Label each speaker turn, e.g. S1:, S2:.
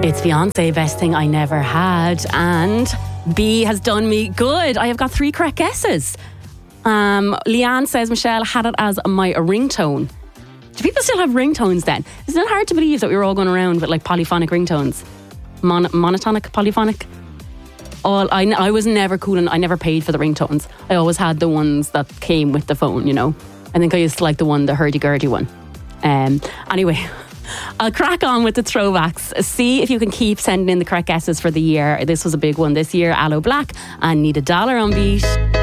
S1: It's Beyonce, best thing I never had. And B has done me good. I have got 3 correct guesses. Leanne says, Michelle, had it as my ringtone. Do people still have ringtones then? Isn't it hard to believe that we were all going around with like polyphonic ringtones? Monotonic, polyphonic? I was never cool and I never paid for the ringtones. I always had the ones that came with the phone, you know. I think I used to like the hurdy-gurdy one. Anyway, I'll crack on with the throwbacks. See if you can keep sending in the correct guesses for the year. This was a big one this year. Aloe Black and Need a Dollar on Beat.